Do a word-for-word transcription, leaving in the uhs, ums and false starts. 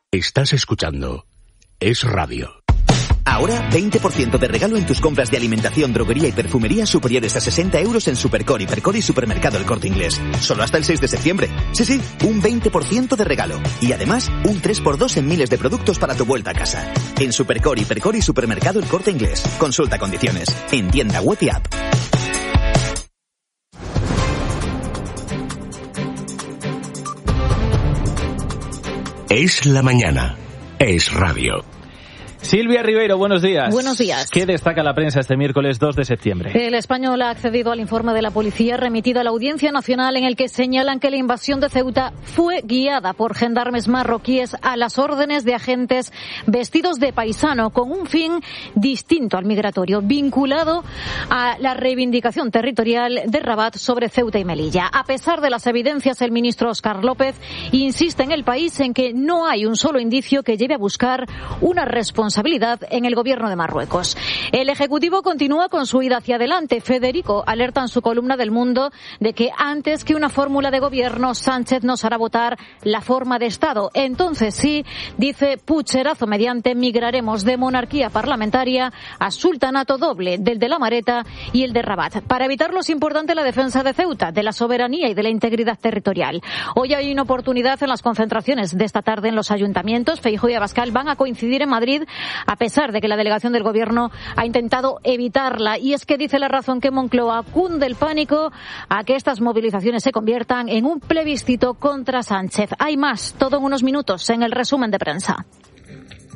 Estás escuchando Es Radio. Ahora, veinte por ciento de regalo en tus compras de alimentación, droguería y perfumería superiores a sesenta euros en Supercore, Hipercore y Supermercado El Corte Inglés. Solo hasta el seis de septiembre. Sí, sí, un veinte por ciento de regalo. Y además, un tres por dos en miles de productos para tu vuelta a casa. En Supercore, Hipercore y Supermercado El Corte Inglés. Consulta condiciones. En tienda web y app. Es la mañana. Es Radio. Silvia Ribeiro, buenos días. Buenos días. ¿Qué destaca la prensa este miércoles dos de septiembre? El Español ha accedido al informe de la policía remitido a la Audiencia Nacional en el que señalan que la invasión de Ceuta fue guiada por gendarmes marroquíes a las órdenes de agentes vestidos de paisano con un fin distinto al migratorio, vinculado a la reivindicación territorial de Rabat sobre Ceuta y Melilla. A pesar de las evidencias, el ministro Óscar López insiste en El País en que no hay un solo indicio que lleve a buscar una responsabilidad responsabilidad en el gobierno de Marruecos. El Ejecutivo continúa con su ida hacia adelante. Federico alerta en su columna del Mundo de que antes que una fórmula de gobierno, Sánchez nos hará votar la forma de Estado. Entonces sí, dice, pucherazo mediante, migraremos de monarquía parlamentaria a sultanato doble, del de la Mareta y el de Rabat. Para evitarlo es importante la defensa de Ceuta, de la soberanía y de la integridad territorial. Hoy hay una oportunidad en las concentraciones de esta tarde en los ayuntamientos. Feijóo y Abascal van a coincidir en Madrid, a pesar de que la delegación del Gobierno ha intentado evitarla. Y es que dice La Razón que Moncloa cunde el pánico a que estas movilizaciones se conviertan en un plebiscito contra Sánchez. Hay más, todo en unos minutos, en el resumen de prensa.